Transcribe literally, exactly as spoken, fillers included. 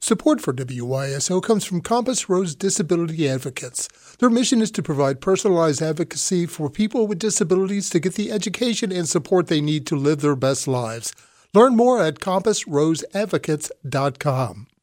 Support for W Y S O comes from Compass Rose Disability Advocates. Their mission is to provide personalized advocacy for people with disabilities to get the education and support they need to live their best lives. Learn more at compass rose advocates dot com.